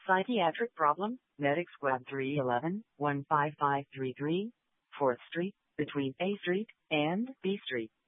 Psychiatric problem, Medic Squad 311-15533, 4th Street, between A Street and B Street.